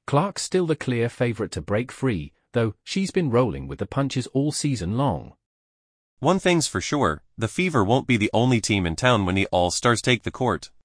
Clark's still the clear favorite to break free, though she's been rolling with the punches all season long. One thing's for sure, the Fever won't be the only team in town when the All-Stars take the court.